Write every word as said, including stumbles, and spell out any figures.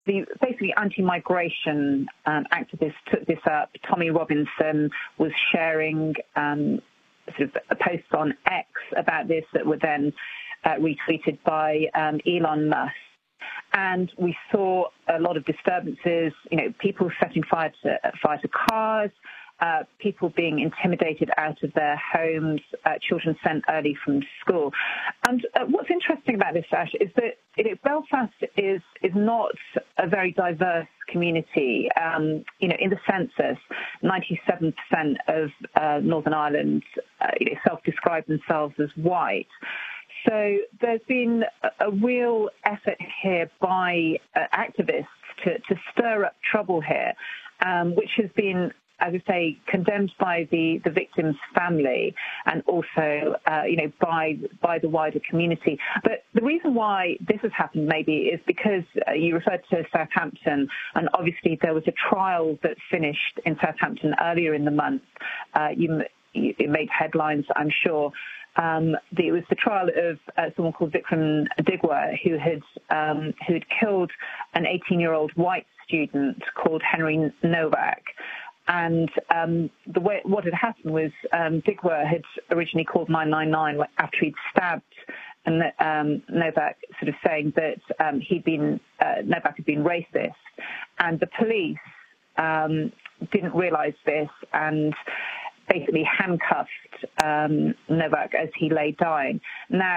the basically anti-migration um, activist took this up. Tommy Robinson was sharing um, sort of a post on X about this that were then uh, retweeted by um, Elon Musk. And we saw a lot of disturbances, you know, people setting fire to, fire to cars, uh, people being intimidated out of their homes, uh, children sent early from school. And uh, what's interesting about this, Ash, is that you know, Belfast is is not a very diverse community. Um, you know, in the census, ninety-seven percent of uh, Northern Ireland uh, you know, self-describe themselves as white. So there's been a, a real effort here by uh, activists to, to stir up trouble here, um, which has been, as I say, condemned by the, the victim's family and also, uh, you know, by by the wider community. But the reason why this has happened maybe is because uh, you referred to Southampton, and obviously there was a trial that finished in Southampton earlier in the month. Uh, you, you, it made headlines, I'm sure. Um, the, it was the trial of uh, someone called Vikram Digwa, who had um, who had killed an eighteen-year-old white student called Henry Novak. And um, the way what had happened was um, Digwa had originally called nine nine nine after he'd stabbed and um, Novak, sort of saying that um, he'd been uh, Novak had been racist, and the police um, didn't realise this and basically handcuffed um, Novak as he lay dying. Now,